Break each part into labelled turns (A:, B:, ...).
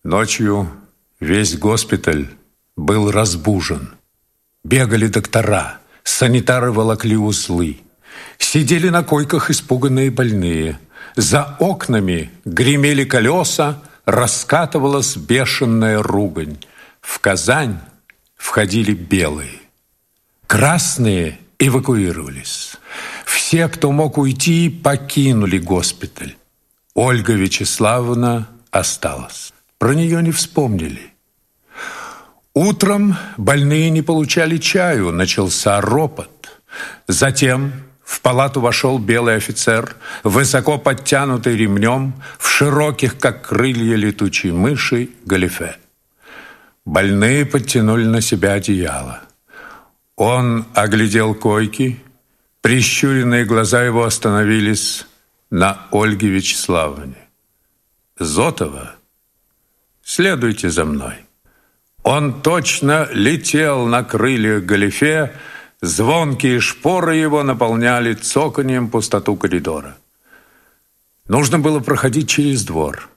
A: Ночью весь госпиталь был разбужен. Бегали доктора, санитары волокли узлы. Сидели на койках испуганные больные. За окнами гремели колеса, раскатывалась бешеная ругань. В Казань входили белые. Красные эвакуировались. Все, кто мог уйти, покинули госпиталь. Ольга Вячеславовна осталась. Про нее не вспомнили. Утром больные не получали чаю, начался ропот. Затем в палату вошел белый офицер, высоко подтянутый ремнем, в широких, как крылья летучей мыши, галифе. Больные подтянули на себя одеяло. Он оглядел койки, прищуренные глаза его остановились на Ольге Вячеславовне. «Зотова, следуйте за мной». Он точно летел на крыльях галифе, звонкие шпоры его наполняли цоканьем пустоту коридора. Нужно было проходить через двор.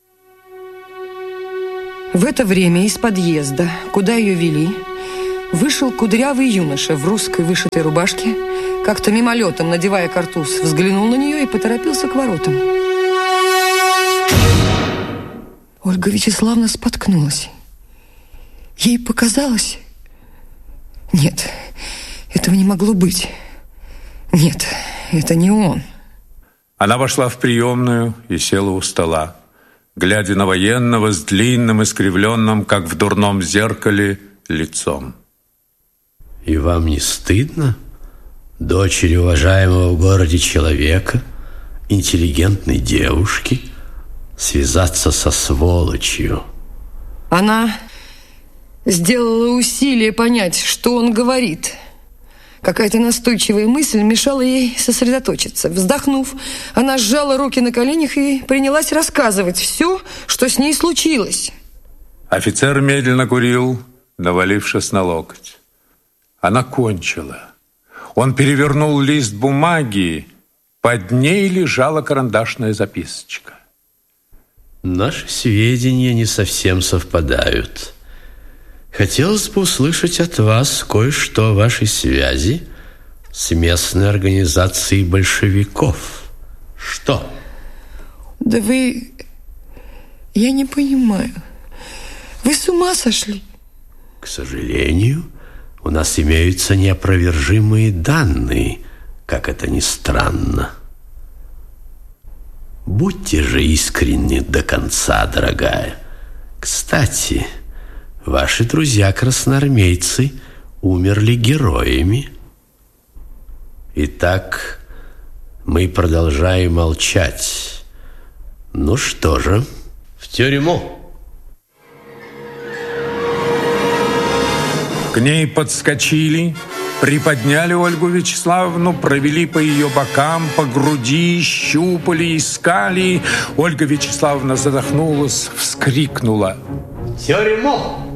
B: В это время из подъезда, куда ее вели, вышел кудрявый юноша в русской вышитой рубашке, как-то мимолетом, надевая картуз, взглянул на нее и поторопился к воротам. Ольга Вячеславовна споткнулась. Ей показалось... Нет, этого не могло быть. Нет, это не он.
A: Она вошла в приемную и села у стола, глядя на военного с длинным, искривленным, как в дурном зеркале, лицом.
C: И вам не стыдно, дочери уважаемого в городе человека, интеллигентной девушки, связаться со сволочью?
B: Она сделала усилие понять, что он говорит. Какая-то настойчивая мысль мешала ей сосредоточиться. Вздохнув, она сжала руки на коленях и принялась рассказывать все, что с ней случилось.
A: Офицер медленно курил, навалившись на локоть. Она кончила. Он перевернул лист бумаги, под ней лежала карандашная записочка.
C: Наши сведения не совсем совпадают. Хотелось бы услышать от вас кое-что о вашей связи с местной организацией большевиков. Что?
B: Да вы... Я не понимаю. Вы с ума сошли?
C: К сожалению, у нас имеются неопровержимые данные, как это ни странно. Будьте же искренни до конца, дорогая. Кстати, ваши друзья-красноармейцы умерли героями. Итак, мы продолжаем молчать. Ну что же, в тюрьму.
A: К ней подскочили, приподняли Ольгу Вячеславовну, провели по ее бокам, по груди, щупали, искали. Ольга Вячеславовна задохнулась, вскрикнула:
C: «В тюрьму!»